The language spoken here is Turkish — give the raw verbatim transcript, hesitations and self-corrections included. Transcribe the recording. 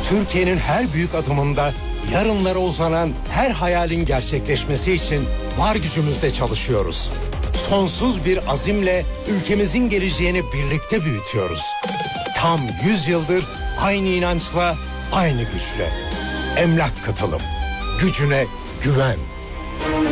Türkiye'nin her büyük adımında yarınlara uzanan her hayalin gerçekleşmesi için var gücümüzle çalışıyoruz. Sonsuz bir azimle ülkemizin geleceğini birlikte büyütüyoruz. Tam yüz yıldır aynı inançla, aynı güçle. Emlak Katılım. Gücüne güven.